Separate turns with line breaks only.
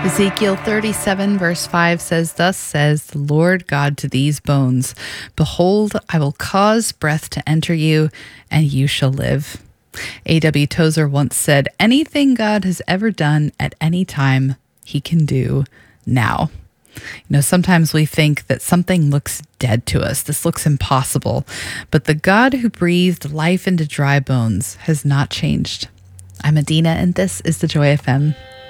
Ezekiel 37 verse 5 says, "Thus says the Lord God to these bones, Behold, I will cause breath to enter you, and you shall live." A.W. Tozer once said, "Anything God has ever done at any time, he can do now." Sometimes we think that something looks dead to us. This looks impossible. But the God who breathed life into dry bones has not changed. I'm Adina, and this is the Joy FM.